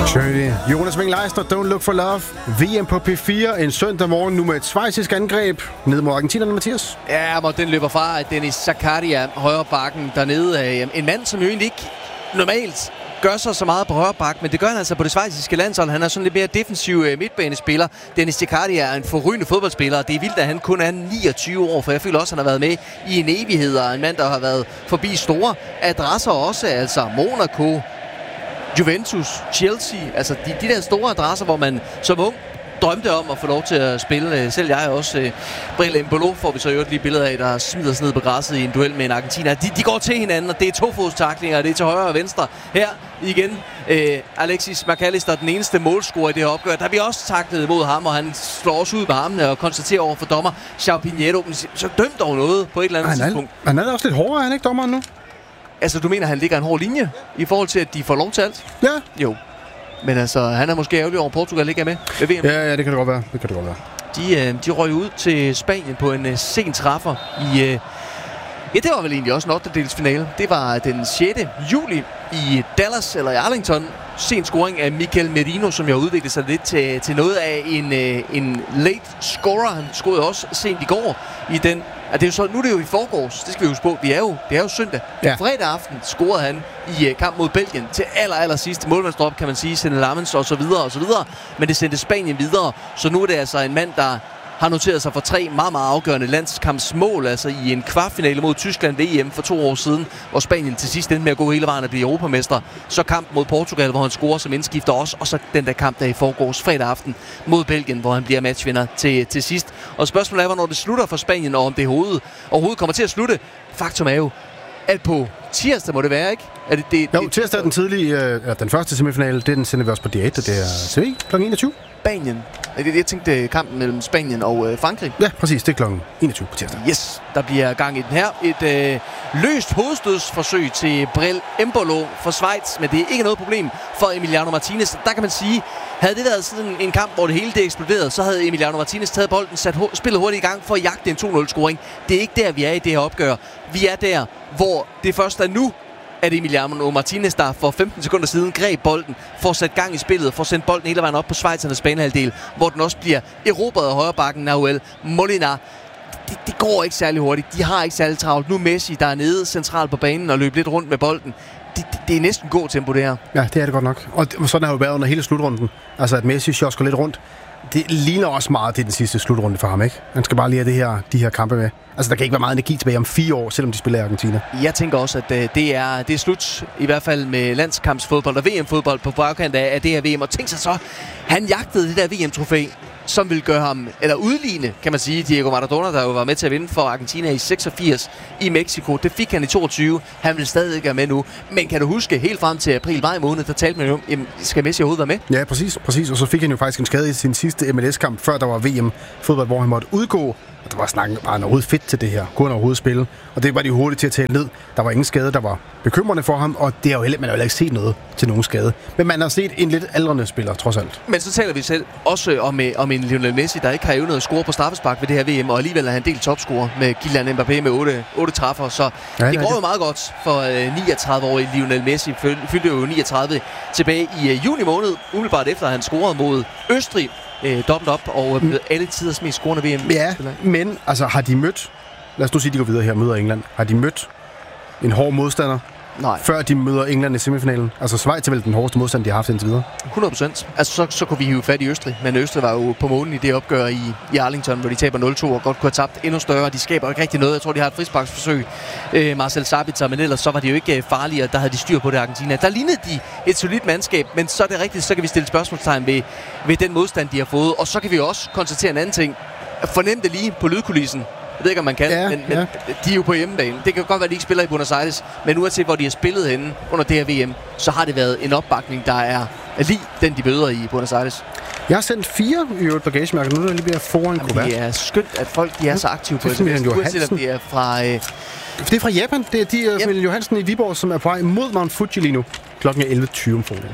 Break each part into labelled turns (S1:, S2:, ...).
S1: Shirley. Jonas Wing-Leisner, Don't Look for Love. VM på P4 en søndag morgen nu med et schweizisk angreb ned mod argentinerne, Mathias.
S2: Ja, og den løber fra Dennis Zakaria, højre bakken dernede. En mand, som jo egentlig ikke normalt gør sig så meget på højre bak, men det gør han altså på det schweiziske landshold. Han er sådan lidt mere defensiv midtbanespiller. Dennis Zakaria er en forrygende fodboldspiller, og det er vildt, at han kun er 29 år, for jeg føler også, at han har været med i en evighed, og en mand, der har været forbi store adresser også, altså Monaco, Juventus, Chelsea, altså de der store adresser, hvor man som ung drømte om at få lov til at spille. Selv jeg også. Bril Embolo får vi så jo lige billeder af, der smider sig ned på græsset i en duel med en argentiner. De går til hinanden, og det er tofodstaklinger, og det er til højre og venstre. Her igen, Alexis McAllister, den eneste målscorer i det her opgør. Der bliver også taklet mod ham, og han slår også ud med armene og konstaterer over for dommer João Pinheiro. Så dømt over noget på et eller andet tidspunkt.
S1: Han er også lidt hårdere, er han ikke, dommeren nu?
S2: Altså, du mener, han ligger en hård linje i forhold til, at de får lov til alt?
S1: Ja.
S2: Jo. Men altså, han er måske ærgerlig over, Portugal ikke er med ved VM.
S1: Ja, det kan det godt være. Det kan det godt være.
S2: De røg ud til Spanien på en sen træffer i... Ja, det var vel egentlig også en 8-delsfinale. Det var den 6. juli i Dallas, eller i Arlington. Sen scoring af Mikel Merino, som jo udviklede sig lidt til noget af en late scorer. Han scorede også sent i går i den. Og det er jo så, nu er det jo i forgårs, det skal vi huske på. Det er jo søndag. Ja. Fredag aften scorede han i kamp mod Belgien til aller sidste målmandsdrop, kan man sige, sendte Lammens og så videre. Men det sendte Spanien videre, så nu er det altså en mand, der har noteret sig for 3 meget, meget afgørende landskampsmål, altså i en kvartfinale mod Tyskland ved EM for 2 år siden, hvor Spanien til sidst endte med at gå hele vejen og blive europamester. Så kamp mod Portugal, hvor han scorer som indskifter også, og så den der kamp der i forgårs fredag aften mod Belgien, hvor han bliver matchvinder til sidst. Og spørgsmålet er, hvornår det slutter for Spanien, og om det overhovedet kommer til at slutte. Faktum er jo, at på tirsdag må det være, ikke?
S1: Jo, tirsdag er den tidlige, den første semifinale, den sender vi også på D1, og det er TV kl. 21.
S2: Spanien. Jeg tænkte kampen mellem Spanien og Frankrig.
S1: Ja, præcis. Det er kl. 21 på tirsdag.
S2: Yes, der bliver gang i den her. Et løst hovedstødsforsøg til Bril Embolo for Schweiz, men det er ikke noget problem for Emiliano Martinez. Der kan man sige, havde det været sådan en kamp, hvor det hele det eksploderede, så havde Emiliano Martinez taget bolden, sat spillet hurtigt i gang for at jagte en 2-0-scoring. Det er ikke der, vi er i det her opgør. Vi er der, hvor det først er nu, at Emiliano Martinez, der for 15 sekunder siden greb bolden, får sat gang i spillet, får sendt bolden hele vejen op på schweizernes banehalvdel, hvor den også bliver erobret af højrebakken Nahuel Molina. Det går ikke særlig hurtigt. De har ikke særlig travlt. Nu Messi, der er nede centralt på banen og løber lidt rundt med bolden. Det er næsten god tempo, det her.
S1: Ja, det er det godt nok. Og sådan har jo været under hele slutrunden. Altså, at Messi sjosker lidt rundt. Det ligner også meget til den sidste slutrunde for ham, ikke? Han skal bare lige have de her kampe med. Altså, der kan ikke være meget energi tilbage om 4 år, selvom de spiller i Argentina.
S2: Jeg tænker også, at det er slut, i hvert fald med landskampsfodbold og VM-fodbold på bagkant af det her VM. Og tænk sig så, han jagtede det der VM-trofæ, som vil gøre ham, eller udligne, kan man sige, Diego Maradona, der jo var med til at vinde for Argentina i 86 i Mexico. Det fik han i 22. Han vil stadig ikke være med nu. Men kan du huske, helt frem til april-maj måned, der talte man jo om, skal Messi overhovedet være med?
S1: Ja, præcis. Og så fik han jo faktisk en skade i sin sidste MLS-kamp, før der var VM-fodbold, hvor han måtte udgå. Og der var snakken bare noget fedt til det her. Kunne han overhovedet spille? Og det var de hurtigt til at tale ned. Der var ingen skade, der var bekymrende for ham. Og det er jo man har jo ikke set noget til nogen skade. Men man har set en lidt aldrende spiller, trods alt.
S2: Men så taler vi selv også om en Lionel Messi, der ikke har evnet at score på straffespark ved det her VM. Og alligevel er han delt topscorer med Kylian Mbappé med 8 træffer. Så ja, det går jo meget godt for 39-årige Lionel Messi. Fyldte jo 39 tilbage i juni måned. Umiddelbart efter, at han scorede mod Østrig. Dobbelt op og alle tiders mest scorende VM.
S1: Ja, men altså har de mødt, lad os nu sige, de går videre her og møder England, har de mødt en hård modstander, før de møder England i semifinalen? Altså Schweiz er vel den hårdeste modstand, de har haft indtil videre?
S2: 100%. Altså så kunne vi hive fat i Østrig, men Østrig var jo på månen i det opgør i Arlington, hvor de taber 0-2 og godt kunne have tabt endnu større. De skaber ikke rigtig noget. Jeg tror, de har et frisparksforsøg, Marcel Sabitzer, men ellers så var det jo ikke farligere. Der havde de styr på det Argentina. Der lignede de et solidt mandskab, men så er det rigtigt, så kan vi stille spørgsmålstegn ved den modstand, de har fået. Og så kan vi også konstatere en anden ting. Fornem det lige på lydkulissen. Jeg ved ikke, om man kan, men de er jo på hjemmebane. Det kan godt være, at de ikke spiller i Buenos Aires, men uanset hvor de har spillet henne under det her VM, så har det været en opbakning, der er lige den, de møder i Buenos Aires.
S1: Jeg har sendt 4 i et bagagemærke, nu er jeg lige ved at foran kuvert.
S2: Det er skønt, at folk de er så aktive på det. Uanset om det er fra...
S1: Det er fra Japan. Det er familien Johansen i Viborg, som er på vej mod Mount Fuji lige nu. Klokken er 11:20 om formiddagen.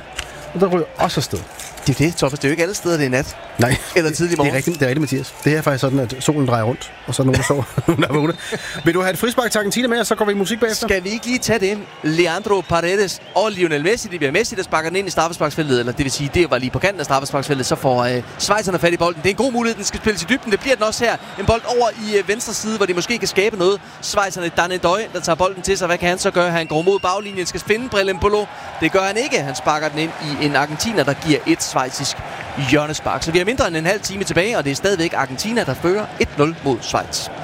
S1: og der ryger også afsted.
S2: Det er det, Thomas. Det er jo ikke alle steder, det er nat.
S1: Nej,
S2: eller tidlig morgen.
S1: Det er rigtigt, Mathias. Det er faktisk sådan, at solen drejer rundt, og så er nogen, der sover, nogen, der er vågne. Vil du have et frispark til Argentina med, og så går vi i musik bagefter?
S2: Skal vi ikke lige tage det? Leandro Paredes og Lionel Messi, det bliver Messi, der sparker den ind i straffesparksfeltet, eller det vil sige, det var lige på kanten af straffesparksfeltet, så får schweizerne fat i bolden. Det er en god mulighed, den skal spilles i dybden. Det bliver den også her. En bold over i venstre side, hvor de måske kan skabe noget. Schweizerne, Dane Døj, der tager bolden til sig. Hvad kan han så gøre? Han går mod baglinjen, skal finde Brelembolo. Det gør han ikke. Han sparker den ind i en argentiner, der giver et schweizisk hjørnespark. Så vi har mindre end en halv time tilbage, og det er stadigvæk Argentina, der fører 1-0 mod Schweiz.